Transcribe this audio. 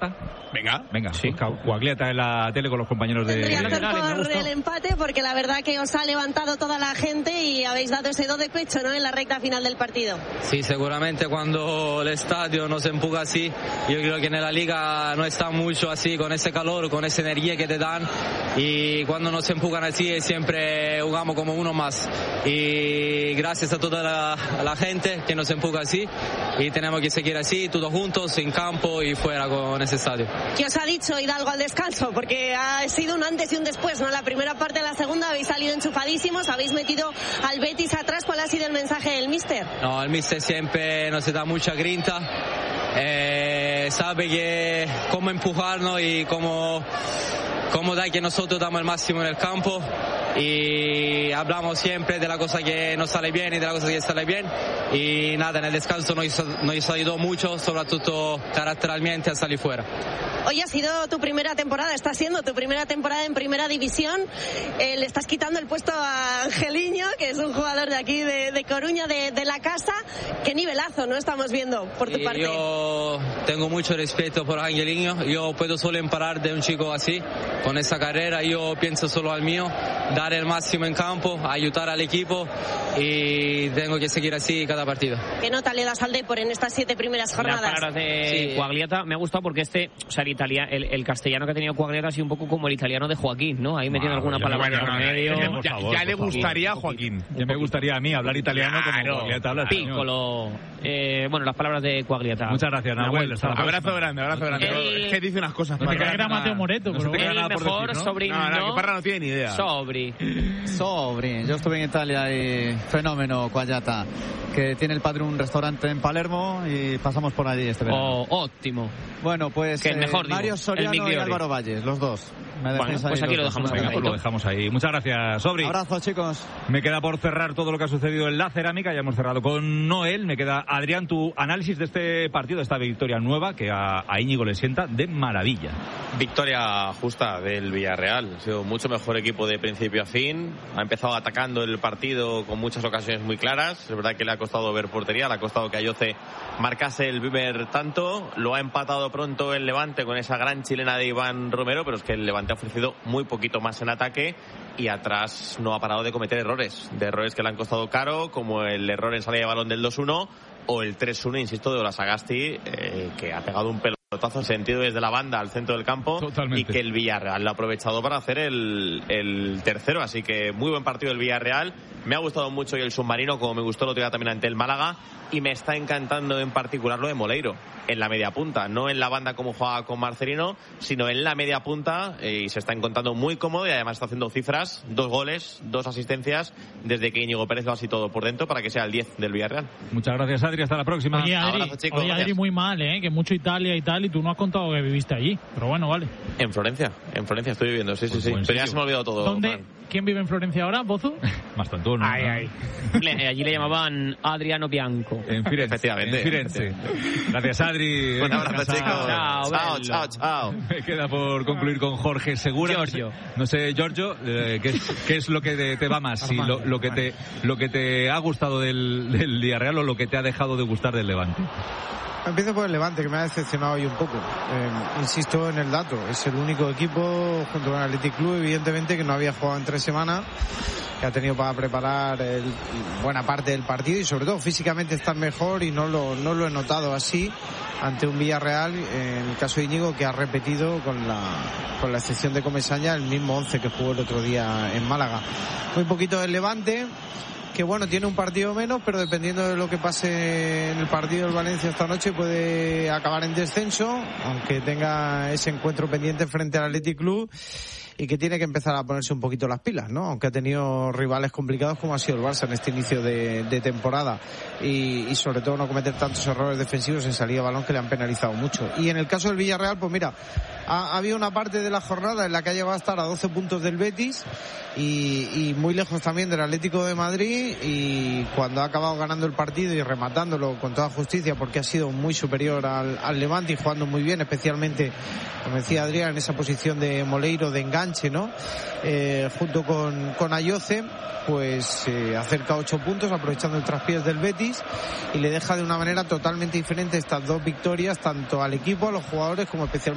Cuagliata? Venga, sí. Cuagliata en la tele con los compañeros de... Tendría por el empate, porque la verdad que os ha levantado toda la gente y habéis dado ese do de pecho, ¿no?, en la recta final del partido. Sí, seguramente cuando el estadio nos empuja así, yo creo que en la liga no está mucho así, con ese calor, con esa energía que te dan, y cuando nos empujan así siempre jugamos como uno más, y gracias a toda la gente que nos empuja así, y tenemos que seguir así, todos juntos, en campo y fuera con ese estadio. ¿Qué os ha dicho Hidalgo al descanso? Porque ha sido un antes y un después, ¿no? La primera parte de la segunda habéis salido enchufadísimos, habéis metido al Betis atrás. ¿Cuál ha sido el mensaje del míster? No, el míster siempre nos da mucha grinta, sabe que cómo empujarnos y cómo da que nosotros damos el máximo en el campo, y hablamos siempre de la cosa que nos sale bien y de la cosa que sale bien, y nada, en el descanso nos ayudó mucho, sobre todo caracteralmente, a salir fuera. Hoy ha sido tu primera temporada, está siendo tu primera temporada en Primera División. Le estás quitando el puesto a Angeliño, que es un jugador de aquí, de Coruña, de la casa. Qué nivelazo, ¿no?, estamos viendo por tu parte. Yo tengo mucho respeto por Angeliño. Yo puedo solo emparar de un chico así, con esa carrera. Yo pienso solo al mío, dar el máximo en campo, ayudar al equipo, y tengo que seguir así cada partido. ¿Qué nota le das al Depor en estas 7 primeras jornadas? Las palabras de Cuagliata me ha gustado, porque el castellano que ha tenido Cuagliata ha sido un poco como el italiano de Joaquín, ¿no? Ahí metiendo alguna palabra en medio. Ya le gustaría a Joaquín. Ya me gustaría a mí hablar italiano como Cuagliata habla español. Piccolo. Bueno, las palabras de Cuagliata. Muchas gracias, Nahuel. Abrazo grande. Es que dice unas cosas. No te creas que era Mateo Moreto. El mejor Sobri, ¿no? Que Parra no tiene ni idea. Sobri. Yo estuve en Italia y fenómeno Cuagliata, que tiene el padre un restaurante en Palermo y pasamos por allí este verano. Óptimo. Bueno, pues que el mejor, Mario Soriano y Álvaro Valles, los dos. Bueno, pues aquí lo dejamos. Lo dejamos ahí. Muchas gracias, Sobri. Abrazo, chicos. Me queda por cerrar todo lo que ha sucedido en la cerámica. Ya hemos cerrado con Noel. Me queda, Adrián, tu análisis de este partido, de esta victoria nueva que a Íñigo le sienta de maravilla. Victoria justa del Villarreal. Ha sido mucho mejor equipo de principio a fin. Ha empezado atacando el partido con muchas ocasiones muy claras. Es verdad que le ha costado ver portería, le ha costado que Ayoce marcase el primer tanto. Lo ha empatado pronto el Levante con esa gran chilena de Iván Romero, pero es que el Levante ha ofrecido muy poquito más en ataque, y atrás no ha parado de cometer errores que le han costado caro, como el error en salida de balón del 2-1 o el 3-1, insisto, de Olasagasti, que ha pegado un pelotazo en sentido desde la banda al centro del campo. Totalmente. Y que el Villarreal lo ha aprovechado para hacer el tercero, así que muy buen partido del Villarreal. Me ha gustado mucho y el submarino, como me gustó el otro día también ante el Málaga, y me está encantando en particular lo de Moleiro en la media punta, no en la banda como jugaba con Marcelino, sino en la media punta, y se está encontrando muy cómodo, y además está haciendo cifras, 2 goles, 2 asistencias, desde que Íñigo Pérez lo ha así todo por dentro para que sea el 10 del Villarreal. Muchas gracias, Adri, hasta la próxima. Oye, Adri, abrazo, chicos. Oye, Adri, muy mal, que mucho Italia y tal, y tú no has contado que viviste allí, pero bueno, vale. En Florencia estoy viviendo, sí. Pero ya se me ha olvidado todo. ¿Dónde? ¿Quién vive en Florencia ahora, Bozu? Mastantón. Ay. Allí le llamaban Adriano Bianco. En Firenze. Efectivamente. En Firenze. Gracias, Adri. Un abrazo, chicos. Chao. Me queda por concluir con Jorge Segura. Giorgio. No sé, Giorgio, ¿qué es lo que te va más? Si lo que te ha gustado del Villarreal o lo que te ha dejado de gustar del Levante. Empiezo por el Levante, que me ha decepcionado hoy un poco. Insisto en el dato, es el único equipo junto con el Athletic Club, evidentemente, que no había jugado en 3 semanas, que ha tenido para preparar buena parte del partido, y sobre todo físicamente estar mejor, y no lo he notado así ante un Villarreal, en el caso de Íñigo, que ha repetido con la excepción de Comesaña el mismo 11 que jugó el otro día en Málaga. Muy poquito del Levante, que bueno, tiene un partido menos, pero dependiendo de lo que pase en el partido del Valencia esta noche puede acabar en descenso, aunque tenga ese encuentro pendiente frente al Athletic Club, y que tiene que empezar a ponerse un poquito las pilas, ¿no? Aunque ha tenido rivales complicados como ha sido el Barça en este inicio de temporada, y sobre todo no cometer tantos errores defensivos en salida de balón que le han penalizado mucho. Y en el caso del Villarreal, pues mira, ha habido una parte de la jornada en la que ha llegado a estar a 12 puntos del Betis y muy lejos también del Atlético de Madrid, y cuando ha acabado ganando el partido y rematándolo con toda justicia, porque ha sido muy superior al Levante y jugando muy bien, especialmente, como decía Adrián, en esa posición de Moleiro de enganche, ¿no? Junto con Ayoce, pues acerca 8 puntos aprovechando el traspiés del Betis, y le deja de una manera totalmente diferente estas 2 victorias tanto al equipo, a los jugadores, como especialmente